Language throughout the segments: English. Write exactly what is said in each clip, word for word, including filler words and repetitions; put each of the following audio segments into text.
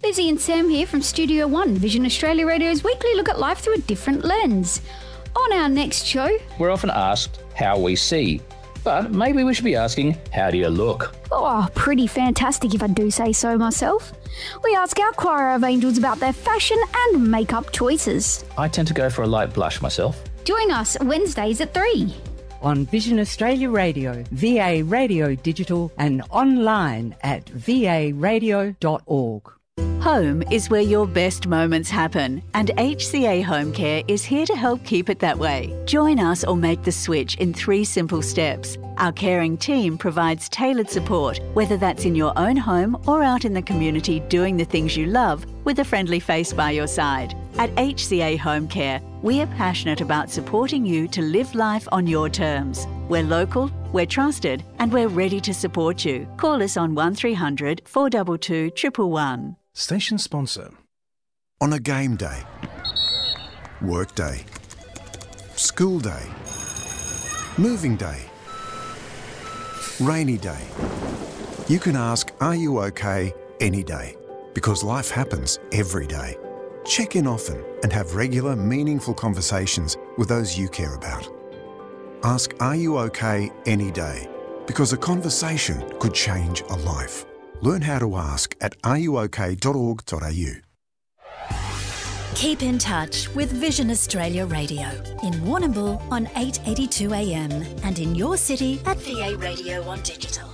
Lizzie and Sam here from Studio One, Vision Australia Radio's weekly look at life through a different lens. On our next show, we're often asked how we see, but maybe we should be asking, how do you look? oh, pretty fantastic if I do say so myself. We ask our choir of angels about their fashion and makeup choices. I tend to go for a light blush myself. Join us Wednesdays at three. On Vision Australia Radio, V A Radio Digital and online at v a radio dot org. Home is where your best moments happen, and H C A Home Care is here to help keep it that way. Join us or make the switch in three simple steps. Our caring team provides tailored support, whether that's in your own home or out in the community doing the things you love with a friendly face by your side. At H C A Home Care, we are passionate about supporting you to live life on your terms. We're local, we're trusted, and we're ready to support you. Call us on one three hundred, four two two, one one one. Station sponsor. On a game day, work day, school day, moving day, rainy day, you can ask, are you okay, any day? Because life happens every day. Check in often and have regular, meaningful conversations with those you care about. Ask, are you okay, any day? Because a conversation could change a life. Learn how to ask at are you okay dot org dot a u. Keep in touch with Vision Australia Radio in Warrnambool on eight eighty-two A M and in your city at V A Radio on Digital.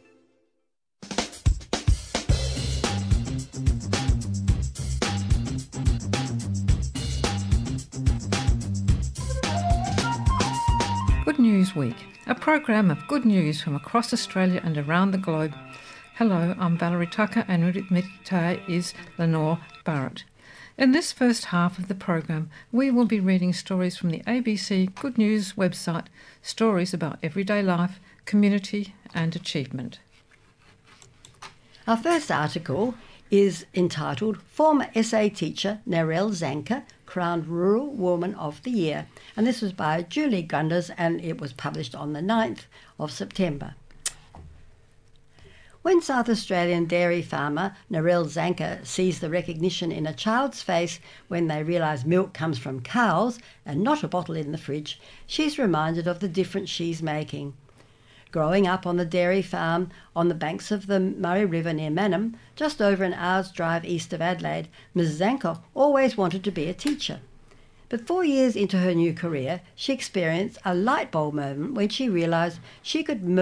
Good News Week, a program of good news from across Australia and around the globe. Hello, I'm Valerie Tucker and with me today is Lenore Barrett. In this first half of the program, we will be reading stories from the A B C Good News website, stories about everyday life, community and achievement. Our first article is entitled Former S A Teacher Narelle Zanker Crowned Rural Woman of the Year, and this was by Julie Gunders and it was published on the ninth of September. When South Australian dairy farmer Narelle Zanker sees the recognition in a child's face when they realise milk comes from cows and not a bottle in the fridge, she's reminded of the difference she's making. Growing up on the dairy farm on the banks of the Murray River near Mannum, just over an hour's drive east of Adelaide, Miz Zanker always wanted to be a teacher. But four years into her new career, she experienced a light bulb moment when she realised she could